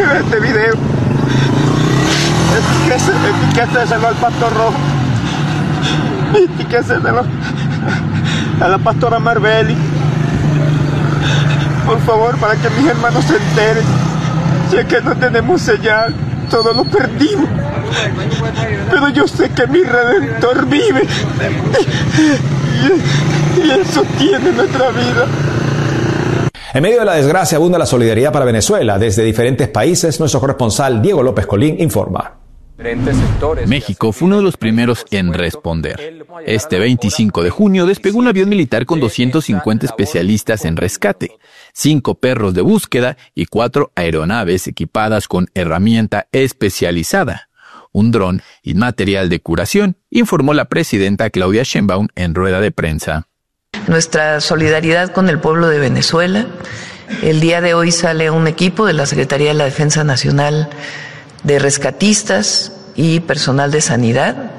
este video. Etiquéteselo al pastor Rojo. Etiquéteselo a la pastora Marbeli. Por favor, para que mis hermanos se enteren. Si es que no tenemos señal, todo lo perdimos. Pero yo sé que mi Redentor vive. Y Él sostiene nuestra vida. En medio de la desgracia abunda la solidaridad para Venezuela. Desde diferentes países, nuestro corresponsal Diego López Colín informa. México fue uno de los primeros en responder. Este 25 de junio despegó un avión militar con 250 especialistas en rescate, 5 perros de búsqueda y 4 aeronaves equipadas con herramienta especializada, un dron y material de curación, informó la presidenta Claudia Sheinbaum en rueda de prensa. Nuestra solidaridad con el pueblo de Venezuela. El día de hoy sale un equipo de la Secretaría de la Defensa Nacional de rescatistas y personal de sanidad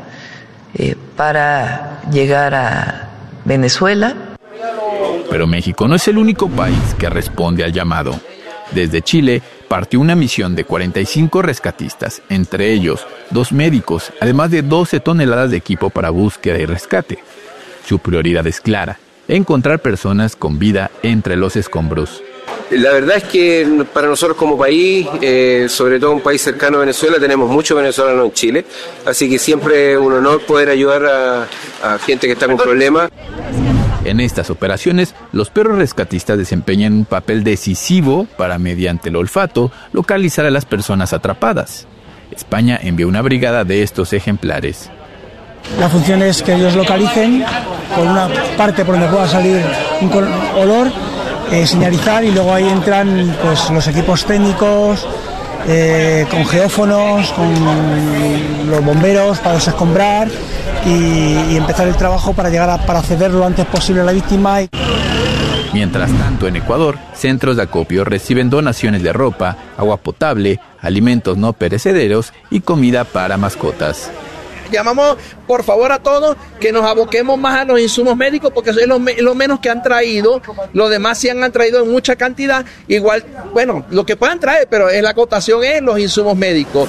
para llegar a Venezuela. Pero México no es el único país que responde al llamado. Desde Chile partió una misión de 45 rescatistas, entre ellos 2 médicos, además de 12 toneladas de equipo para búsqueda y rescate. Su prioridad es clara: encontrar personas con vida entre los escombros. La verdad es que para nosotros como país, sobre todo un país cercano a Venezuela, tenemos muchos venezolanos en Chile, así que siempre es un honor poder ayudar a gente que está con problemas. En estas operaciones, los perros rescatistas desempeñan un papel decisivo para, mediante el olfato, localizar a las personas atrapadas. España envió una brigada de estos ejemplares. La función es que ellos localicen por una parte por donde pueda salir un olor, señalizar, y luego ahí entran pues los equipos técnicos, con geófonos, con los bomberos para desescombrar y empezar el trabajo para llegar para acceder lo antes posible a la víctima. Mientras tanto, en Ecuador, centros de acopio reciben donaciones de ropa, agua potable, alimentos no perecederos y comida para mascotas. Llamamos por favor a todos que nos aboquemos más a los insumos médicos, porque es lo menos que han traído. Los demás sí han traído en mucha cantidad. Igual, bueno, lo que puedan traer, pero la acotación es los insumos médicos.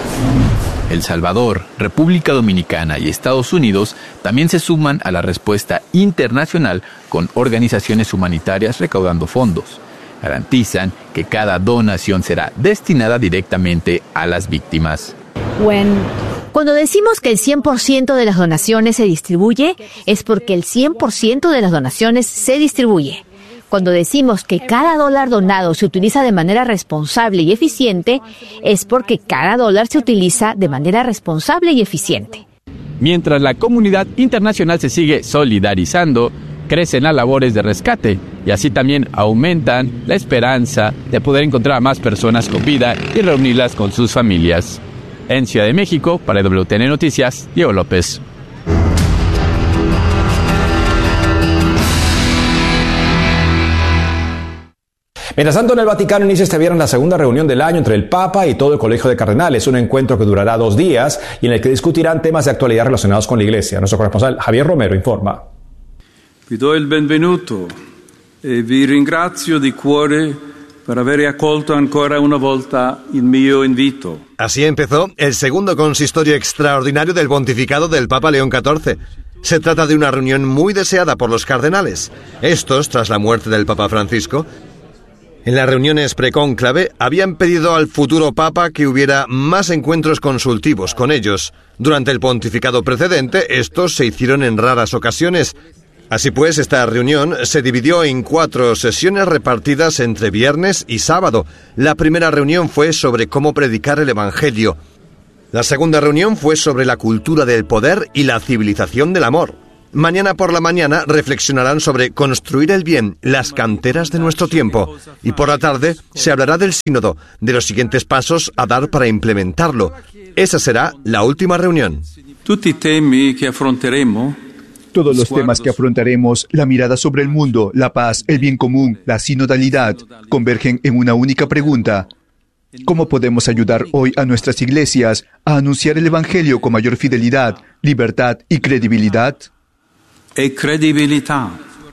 El Salvador, República Dominicana y Estados Unidos también se suman a la respuesta internacional con organizaciones humanitarias recaudando fondos. Garantizan que cada donación será destinada directamente a las víctimas. Cuando decimos que el 100% de las donaciones se distribuye, es porque el 100% de las donaciones se distribuye. Cuando decimos que cada dólar donado se utiliza de manera responsable y eficiente, es porque cada dólar se utiliza de manera responsable y eficiente. Mientras la comunidad internacional se sigue solidarizando, crecen las labores de rescate y así también aumentan la esperanza de poder encontrar a más personas con vida y reunirlas con sus familias. En Ciudad de México, para WTN Noticias, Diego López. Mientras tanto, en el Vaticano inicia este viernes la segunda reunión del año entre el Papa y todo el Colegio de Cardenales, un encuentro que durará 2 días y en el que discutirán temas de actualidad relacionados con la Iglesia. Nuestro corresponsal Javier Romero informa. Vi do il benvenuto e vi ringrazio di cuore per aver accolto ancora una volta il mio invito. Así empezó el segundo consistorio extraordinario del pontificado del Papa León XIV. Se trata de una reunión muy deseada por los cardenales. Estos, tras la muerte del Papa Francisco, en las reuniones precónclave habían pedido al futuro Papa que hubiera más encuentros consultivos con ellos. Durante el pontificado precedente, estos se hicieron en raras ocasiones. Así pues, esta reunión se dividió en 4 sesiones repartidas entre viernes y sábado. La primera reunión fue sobre cómo predicar el Evangelio. La segunda reunión fue sobre la cultura del poder y la civilización del amor. Mañana por la mañana reflexionarán sobre construir el bien, las canteras de nuestro tiempo. Y por la tarde se hablará del sínodo, de los siguientes pasos a dar para implementarlo. Esa será la última reunión. Tutti i temi che affronteremo. Todos los temas que afrontaremos, la mirada sobre el mundo, la paz, el bien común, la sinodalidad, convergen en una única pregunta. ¿Cómo podemos ayudar hoy a nuestras iglesias a anunciar el Evangelio con mayor fidelidad, libertad y credibilidad?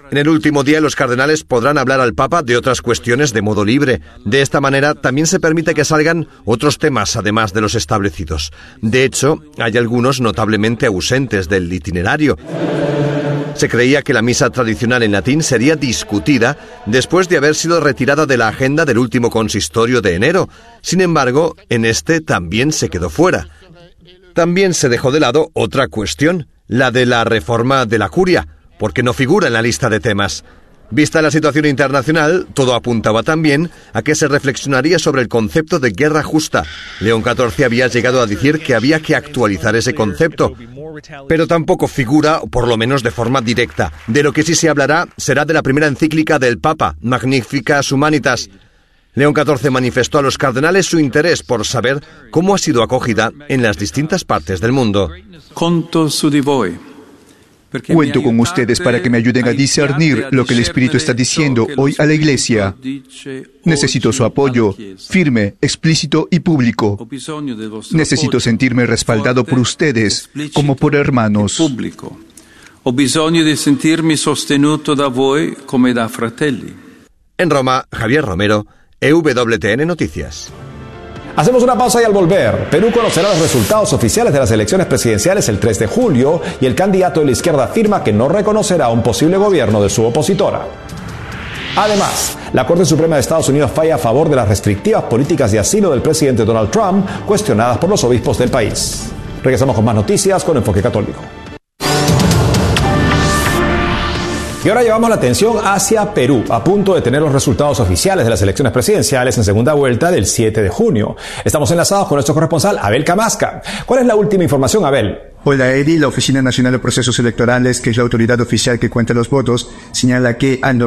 En el último día, los cardenales podrán hablar al Papa de otras cuestiones de modo libre. De esta manera, también se permite que salgan otros temas, además de los establecidos. De hecho, hay algunos notablemente ausentes del itinerario. Se creía que la misa tradicional en latín sería discutida después de haber sido retirada de la agenda del último consistorio de enero. Sin embargo, en este también se quedó fuera. También se dejó de lado otra cuestión, la de la reforma de la curia, porque no figura en la lista de temas. Vista la situación internacional, todo apuntaba también a que se reflexionaría sobre el concepto de guerra justa. León XIV había llegado a decir que había que actualizar ese concepto, pero tampoco figura, por lo menos de forma directa. De lo que sí se hablará será de la primera encíclica del Papa, Magnificat Humanitas. León XIV manifestó a los cardenales su interés por saber cómo ha sido acogida en las distintas partes del mundo. Cuento con ustedes para que me ayuden a discernir lo que el Espíritu está diciendo hoy a la Iglesia. Necesito su apoyo, firme, explícito y público. Necesito sentirme respaldado por ustedes, como por hermanos. Ho bisogno di sentirmi sostenuto da voi come da fratelli. En Roma, Javier Romero, EWTN Noticias. Hacemos una pausa y al volver, Perú conocerá los resultados oficiales de las elecciones presidenciales el 3 de julio y el candidato de la izquierda afirma que no reconocerá un posible gobierno de su opositora. Además, la Corte Suprema de Estados Unidos falla a favor de las restrictivas políticas de asilo del presidente Donald Trump, cuestionadas por los obispos del país. Regresamos con más noticias con Enfoque Católico. Y ahora llevamos la atención hacia Perú, a punto de tener los resultados oficiales de las elecciones presidenciales en segunda vuelta del 7 de junio. Estamos enlazados con nuestro corresponsal, Abel Camasca. ¿Cuál es la última información, Abel? Hola, Eddie. La Oficina Nacional de Procesos Electorales, que es la autoridad oficial que cuenta los votos, señala que al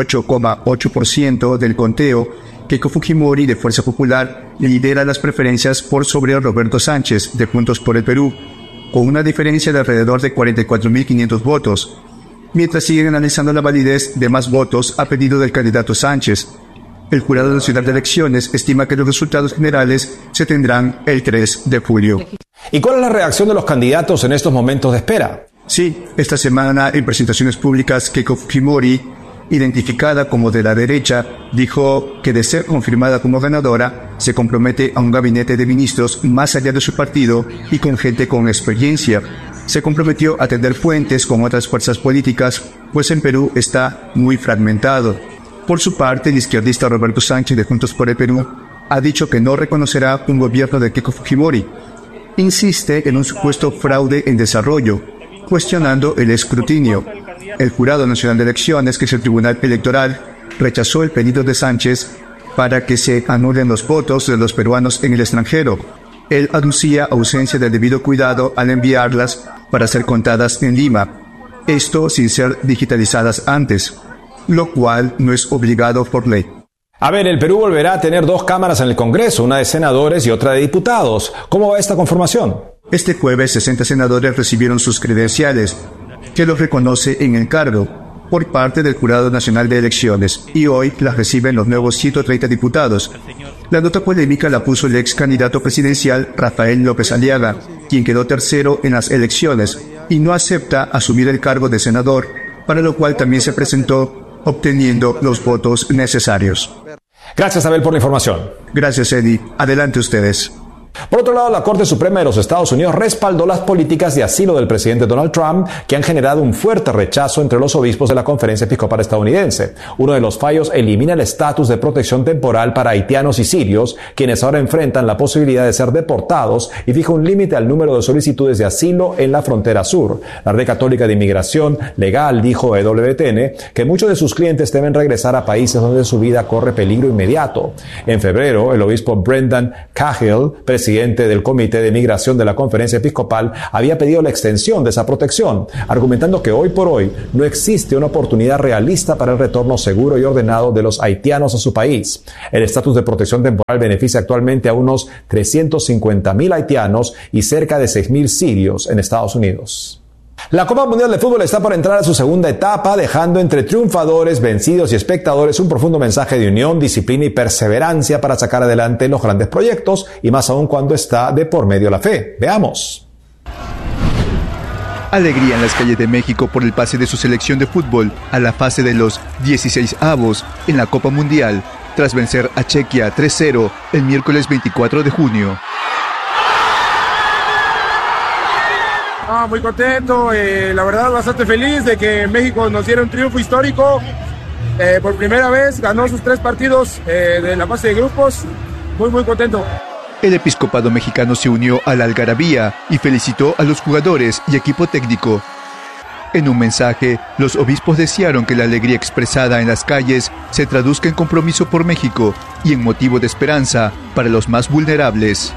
98,8% del conteo, Keiko Fujimori, de Fuerza Popular, lidera las preferencias por sobre Roberto Sánchez, de Juntos por el Perú, con una diferencia de alrededor de 44.500 votos. Mientras siguen analizando la validez de más votos a pedido del candidato Sánchez. El Jurado Nacional de Elecciones estima que los resultados generales se tendrán el 3 de julio. ¿Y cuál es la reacción de los candidatos en estos momentos de espera? Sí, esta semana en presentaciones públicas, Keiko Fujimori, identificada como de la derecha, dijo que de ser confirmada como ganadora, se compromete a un gabinete de ministros más allá de su partido y con gente con experiencia. Se comprometió a tender puentes con otras fuerzas políticas, pues en Perú está muy fragmentado. Por su parte, el izquierdista Roberto Sánchez, de Juntos por el Perú, ha dicho que no reconocerá un gobierno de Keiko Fujimori. Insiste en un supuesto fraude en desarrollo, cuestionando el escrutinio. El Jurado Nacional de Elecciones, que es el Tribunal Electoral, rechazó el pedido de Sánchez para que se anulen los votos de los peruanos en el extranjero. Él aducía ausencia de debido cuidado al enviarlas para ser contadas en Lima, esto sin ser digitalizadas antes, lo cual no es obligado por ley. A ver, el Perú volverá a tener 2 cámaras en el Congreso, una de senadores y otra de diputados. ¿Cómo va esta conformación? Este jueves 60 senadores recibieron sus credenciales, que los reconoce en el cargo, por parte del Jurado Nacional de Elecciones, y hoy las reciben los nuevos 130 diputados. La nota polémica la puso el ex candidato presidencial Rafael López Aliaga, quien quedó tercero en las elecciones y no acepta asumir el cargo de senador, para lo cual también se presentó obteniendo los votos necesarios. Gracias, Abel, por la información. Gracias, Eddie. Adelante ustedes. Por otro lado, la Corte Suprema de los Estados Unidos respaldó las políticas de asilo del presidente Donald Trump, que han generado un fuerte rechazo entre los obispos de la Conferencia Episcopal estadounidense. Uno de los fallos elimina el estatus de protección temporal para haitianos y sirios, quienes ahora enfrentan la posibilidad de ser deportados, y fija un límite al número de solicitudes de asilo en la frontera sur. La Red Católica de Inmigración Legal dijo a EWTN que muchos de sus clientes deben regresar a países donde su vida corre peligro inmediato. En febrero, el obispo Brendan Cahill, presidente del Comité de Migración de la Conferencia Episcopal, había pedido la extensión de esa protección, argumentando que hoy por hoy no existe una oportunidad realista para el retorno seguro y ordenado de los haitianos a su país. El estatus de protección temporal beneficia actualmente a unos 350.000 haitianos y cerca de 6.000 sirios en Estados Unidos. La Copa Mundial de Fútbol está por entrar a su segunda etapa, dejando entre triunfadores, vencidos y espectadores un profundo mensaje de unión, disciplina y perseverancia para sacar adelante los grandes proyectos, y más aún cuando está de por medio la fe. Veamos. Alegría en las calles de México por el pase de su selección de fútbol a la fase de los 16avos en la Copa Mundial, tras vencer a Chequia 3-0 el miércoles 24 de junio. Muy contento, la verdad bastante feliz de que México nos diera un triunfo histórico. Por primera vez ganó sus 3 partidos de la fase de grupos. Muy contento. El episcopado mexicano se unió a la algarabía y felicitó a los jugadores y equipo técnico. En un mensaje, los obispos desearon que la alegría expresada en las calles se traduzca en compromiso por México y en motivo de esperanza para los más vulnerables.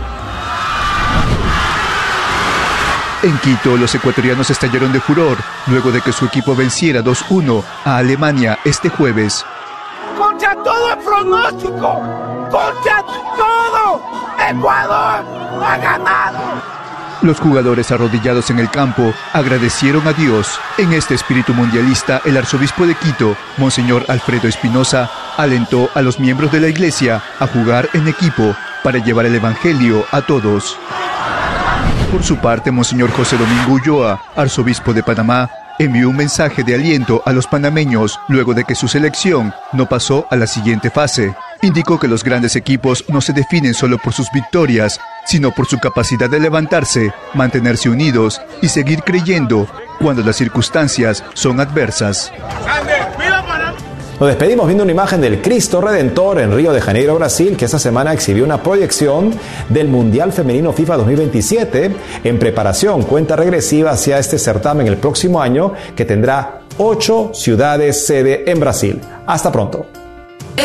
En Quito, los ecuatorianos estallaron de furor luego de que su equipo venciera 2-1 a Alemania este jueves. ¡Contra todo el pronóstico! ¡Contra todo! ¡Ecuador ha ganado! Los jugadores arrodillados en el campo agradecieron a Dios. En este espíritu mundialista, el arzobispo de Quito, Monseñor Alfredo Espinosa, alentó a los miembros de la iglesia a jugar en equipo para llevar el evangelio a todos. Por su parte, Monseñor José Domingo Ulloa, arzobispo de Panamá, envió un mensaje de aliento a los panameños luego de que su selección no pasó a la siguiente fase. Indicó que los grandes equipos no se definen solo por sus victorias, sino por su capacidad de levantarse, mantenerse unidos y seguir creyendo cuando las circunstancias son adversas. Nos despedimos viendo una imagen del Cristo Redentor en Río de Janeiro, Brasil, que esta semana exhibió una proyección del Mundial Femenino FIFA 2027 en preparación, cuenta regresiva hacia este certamen el próximo año, que tendrá 8 ciudades sede en Brasil. Hasta pronto.